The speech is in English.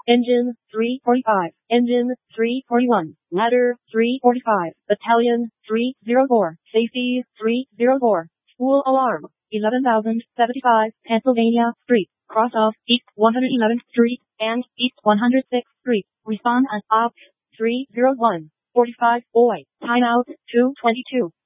Engine 345, Engine 341, Ladder 345, Battalion 304, Safety 304, School Alarm 11,075, Pennsylvania Street, cross off East 111th Street and East 106th Street. Respond at Ops 301, 45 boy, timeout 222.